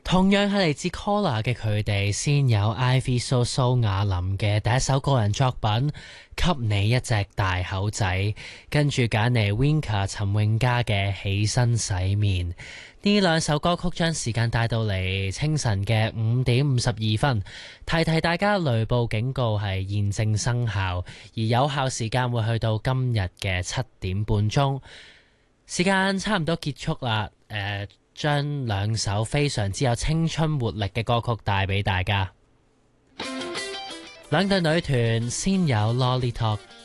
同樣係嚟自 Collar 嘅佢哋，先有 Ivy 蘇雅琳嘅第一首個人作品《給你一隻大口仔》，跟住揀嚟 Winka 陳詠嘉嘅《起身洗面》。呢兩首歌曲將時間帶到嚟清晨嘅5:52。提提大家，雷暴警告係現正生效，而有效時間會去到今日嘅7:30。時間差唔多結束啦，將兩首非常之有青春活力嘅歌曲帶俾大家。兩隊女團先有 Lolly Talk